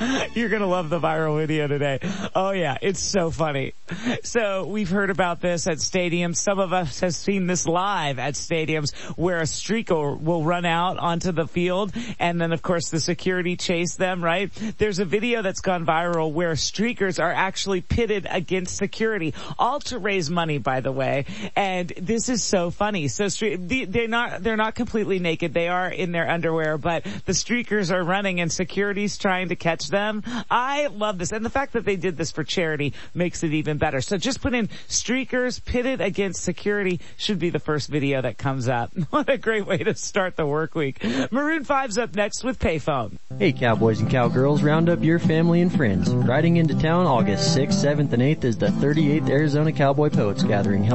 You're going to love the viral video today. Oh yeah, it's so funny. So we've heard about this at stadiums. Some of us have seen this live at stadiums where a streaker will run out onto the field and then of course the security chase them, right? There's a video that's gone viral where streakers are actually pitted against security, all to raise money, by the way. And this is so funny. So they're not completely naked. They are in their underwear, but the streakers are running and security's trying to catch them. I love this. And the fact that they did this for charity makes it even better. So just put in streakers pitted against security should be the first video that comes up. What a great way to start the work week. Maroon 5's up next with Payphone. Hey cowboys and cowgirls, round up your family and friends. Riding into town August 6th, 7th, and 8th is the 38th Arizona Cowboy Poets Gathering, held